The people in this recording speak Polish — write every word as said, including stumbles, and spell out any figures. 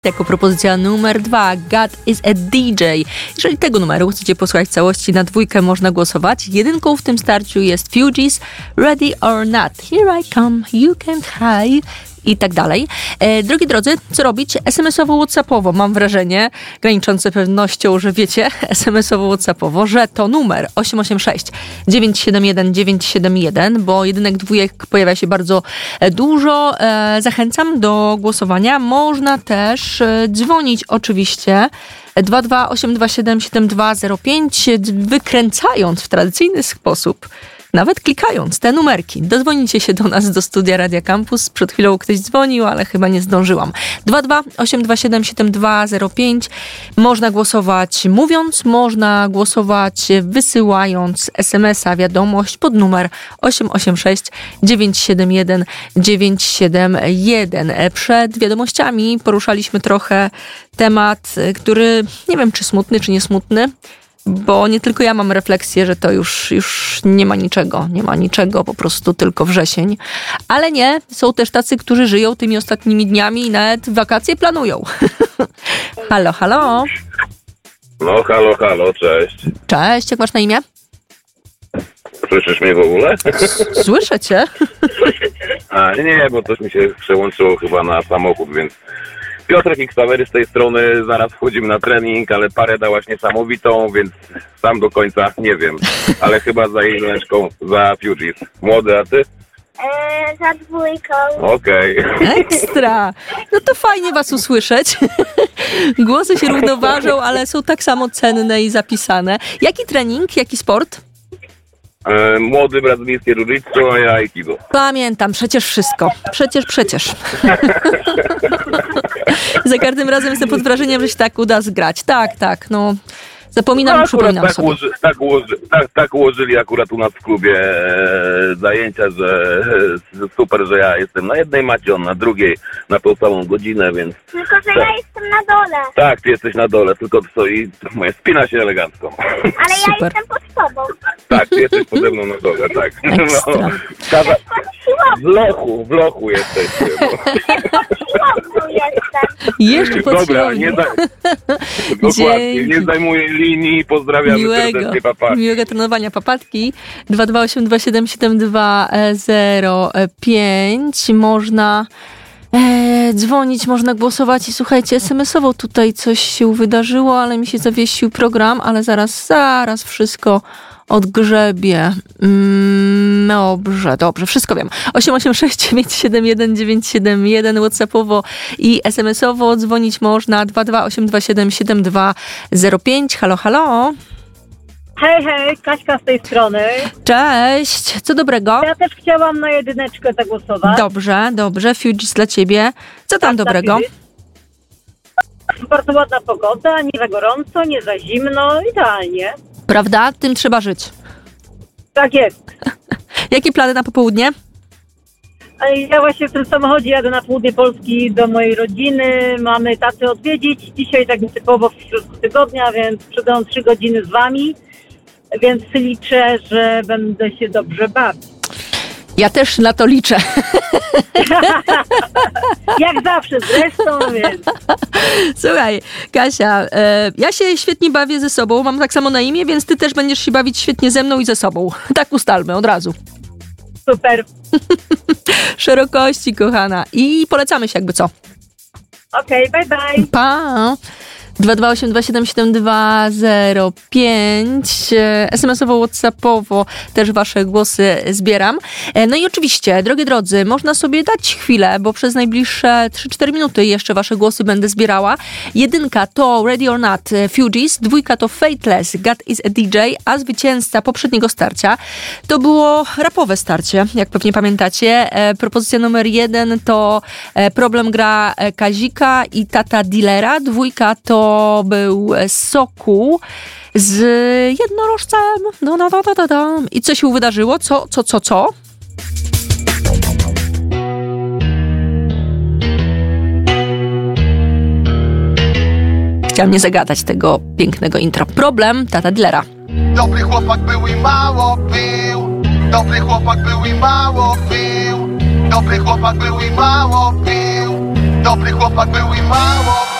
Jako propozycja numer dwa, God is a D J. Jeżeli tego numeru chcecie posłuchać całości, na dwójkę można głosować. Jedynką w tym starciu jest Fugees, Ready or Not, Here I Come, You Can't Hide i tak dalej. E, drogi drodzy, co robić? es em esowo, whatsappowo. Mam wrażenie, graniczące pewnością, że wiecie, es em esowo, whatsappowo, że to numer osiem osiem sześć dziewięć siedem jeden dziewięć siedem jeden, bo jedynek, dwójek pojawia się bardzo dużo. E, zachęcam do głosowania. Można też e, dzwonić oczywiście dwa dwa osiem dwa siedem siedem dwa zero pięć, wykręcając w tradycyjny sposób, nawet klikając te numerki. Dodzwonicie się do nas, do studia Radia Campus. Przed chwilą ktoś dzwonił, ale chyba nie zdążyłam. dwa dwa osiem dwa siedem siedem dwa zero pięć. Można głosować mówiąc, można głosować wysyłając es em es a, wiadomość pod numer osiem osiem sześć dziewięć siedem jeden dziewięć siedem jeden. Przed wiadomościami poruszaliśmy trochę temat, który nie wiem, czy smutny, czy nie smutny, bo nie tylko ja mam refleksję, że to już, już nie ma niczego, nie ma niczego, po prostu tylko wrzesień. Ale nie, są też tacy, którzy żyją tymi ostatnimi dniami i nawet wakacje planują. Halo, halo. No, halo, halo, cześć. Cześć, jak masz na imię? Słyszysz mnie w ogóle? Słyszę cię. A, nie, bo coś mi się przełączyło chyba na samochód, więc... Piotrek i Ksawery z tej strony, zaraz wchodzimy na trening, ale parę dałaś niesamowitą, więc sam do końca nie wiem, ale chyba za jedyneczką, za Fugees. Młody, a ty? Eee, za dwójką. Okej. Okay. Ekstra! No to fajnie was usłyszeć. Głosy się równoważą, ale są tak samo cenne i zapisane. Jaki trening, jaki sport? E, młody brazylijskie jiu-jitsu, a ja aikido. Pamiętam, przecież wszystko. Przecież, przecież. Za każdym razem jestem pod wrażeniem, że się tak uda zgrać. Tak, tak, no. Zapominam, no, przypominam tak sobie. Ułoży, tak, ułoży, tak, tak ułożyli akurat u nas w klubie e, zajęcia, że e, super, że ja jestem na jednej macie, on na drugiej, na tą samą godzinę, więc... Tylko, że tak. ja jestem na dole. Tak, ty jesteś na dole, tylko stoi, moje spina się elegancko. Ale Super. ja jestem pod tobą. Tak, ty jesteś pode mną na dole, tak. Ekstra. No, kaza... W lochu, w lochu jesteś. No. Siłownią jestem. Jeszcze pod Dobra, nie, za... Dokładnie, Dzięki. nie zajmuję linii, pozdrawiamy Miłego, serdecznie, papa. miłego trenowania, papatki. dwa dwa osiem dwa siedem siedem dwa zero pięć. Można e, dzwonić, można głosować i słuchajcie, es em esowo tutaj coś się wydarzyło, ale mi się zawiesił program, ale zaraz, zaraz wszystko odgrzebie. Mm, dobrze, dobrze, wszystko wiem. osiem osiem sześć dziewięć siedem jeden dziewięć siedem jeden, whatsappowo i es em esowo dzwonić można dwa dwa osiem dwa siedem siedem dwa zero pięć. Halo, halo. Hej, hej, Kaśka z tej strony. Cześć, co dobrego? Ja też chciałam na jedyneczkę zagłosować. Dobrze, dobrze, Fugees dla ciebie. Co tam Tak, dobrego? tak, bardzo ładna pogoda, nie za gorąco, nie za zimno, idealnie. Prawda? Tym trzeba żyć. Tak jest. Jakie plany na popołudnie? A ja właśnie w tym samochodzie jadę na południe Polski do mojej rodziny. Mamy tatę odwiedzić. Dzisiaj tak typowo w środku tygodnia, więc przydam trzy godziny z wami. Więc liczę, że będę się dobrze bawić. Ja też na to liczę. Jak zawsze zresztą, więc... Słuchaj, Kasia, e, ja się świetnie bawię ze sobą, mam tak samo na imię, więc ty też będziesz się bawić świetnie ze mną i ze sobą. Tak ustalmy od razu. Super. Szerokości, kochana. I polecamy się jakby co. Okej, okay, bye bye. Pa! dwa dwa osiem dwa siedem siedem dwa zero pięć. es em esowo, whatsappowo też wasze głosy zbieram. No i oczywiście, drogie drodzy, można sobie dać chwilę, bo przez najbliższe trzy cztery minuty jeszcze wasze głosy będę zbierała. Jedynka to Ready or Not, Fugees, dwójka to Faithless, God is a D J, a zwycięzca poprzedniego starcia to było rapowe starcie, jak pewnie pamiętacie. Propozycja numer jeden to Problem gra Kazika i Tata Dealera, dwójka to To był Sokół z jednorożcem. No, no, no, no, no. I co się wydarzyło? Co, co, co, co? Chciałam nie zagadać tego pięknego intro. Problem Tata Dealera. Dobry chłopak był i mało pił. Dobry chłopak był i mało pił. Dobry chłopak był i mało pił. Dobry chłopak był i mało